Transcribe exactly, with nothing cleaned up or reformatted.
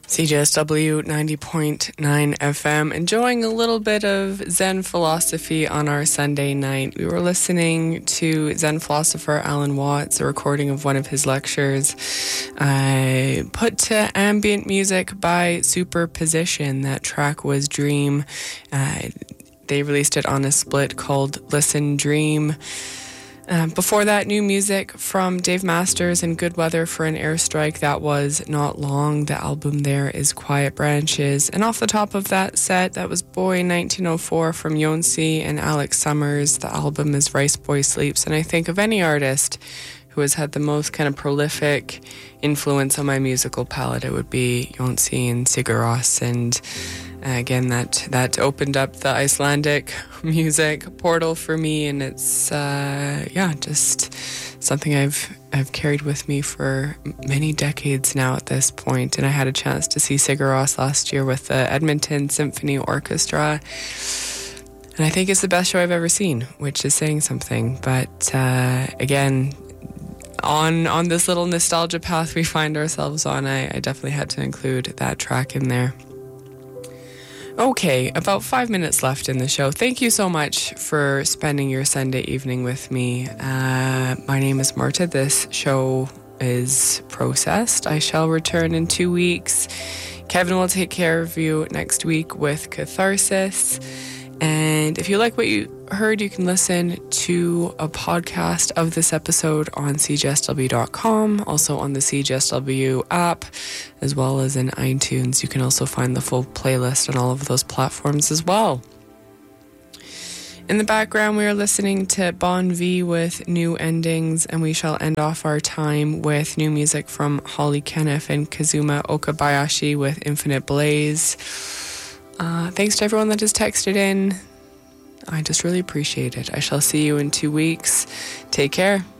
C J S W ninety point nine F M, enjoying a little bit of Zen philosophy on our Sunday night. We were listening to Zen philosopher Alan Watts, a recording of one of his lectures, uh, put to ambient music by Superposition. That track was Dream. Uh, they released it on a split called Listen Dream. Uh, before that, new music from Dave Masters and Good Weather for an Airstrike. That was Not Long. The album there is Quiet Branches. And off the top of that set, that was Boy nineteen oh four from Yonsei and Alex Summers. The album is Rice Boy Sleeps. And I think of any artist who has had the most kind of prolific influence on my musical palette, it would be Yonsei and Sigur Rós. And Uh, again, that that opened up the Icelandic music portal for me, and it's uh, yeah, just something I've I've carried with me for many decades now at this point. And I had a chance to see Sigur Rós last year with the Edmonton Symphony Orchestra, and I think it's the best show I've ever seen, which is saying something. But uh, again, on on this little nostalgia path we find ourselves on, I, I definitely had to include that track in there. Okay, about five minutes left in the show. Thank you so much for spending your Sunday evening with me. Uh, my name is Marta. This show is processed. I shall return in two weeks. Kevin will take care of you next week with Catharsis. And if you like what you heard, you can listen to a podcast of this episode on C J S W dot com, also on the C J S W app, as well as in iTunes. You can also find the full playlist on all of those platforms as well. In the background, we are listening to Bon V with New Endings, and we shall end off our time with new music from Holly Kenneth and Kazuma Okabayashi with Infinite Blaze. Uh, thanks to everyone that has texted in. I just really appreciate it. I shall see you in two weeks. Take care.